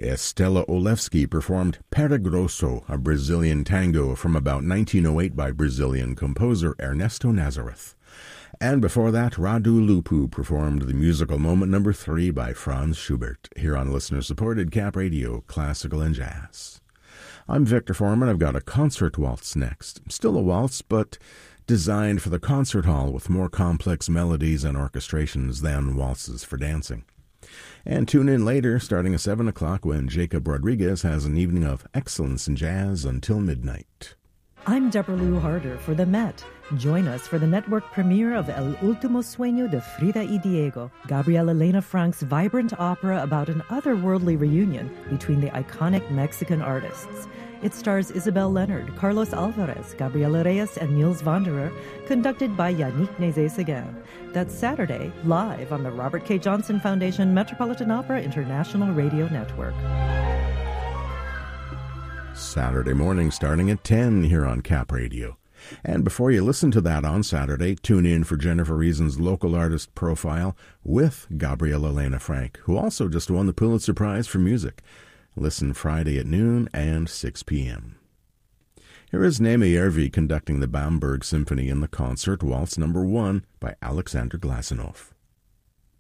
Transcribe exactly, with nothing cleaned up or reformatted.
Estela Olewski performed Peregroso, a Brazilian tango from about nineteen oh eight by Brazilian composer Ernesto Nazareth. And before that, Radu Lupu performed the musical moment number three by Franz Schubert, here on listener-supported Cap Radio, Classical and Jazz. I'm Victor Foreman. I've got a concert waltz next. Still a waltz, but designed for the concert hall with more complex melodies and orchestrations than waltzes for dancing. And tune in later, starting at seven o'clock, when Jacob Rodriguez has an evening of excellence in jazz until midnight. I'm Deborah Lou Harder for the Met. Join us for the network premiere of El Último Sueño de Frida y Diego, Gabriel Elena Frank's vibrant opera about an otherworldly reunion between the iconic Mexican artists. It stars Isabel Leonard, Carlos Alvarez, Gabriela Reyes, and Niels Wanderer, conducted by Yannick Nézet-Séguin. That's Saturday, live on the Robert K. Johnson Foundation Metropolitan Opera International Radio Network. Saturday morning starting at ten here on Cap Radio. And before you listen to that on Saturday, tune in for Jennifer Reason's local artist profile with Gabriela Elena Frank, who also just won the Pulitzer Prize for Music. Listen Friday at noon and six p.m. Here is Naime Järvi conducting the Bamberg Symphony in the concert waltz number one by Alexander Glasenov.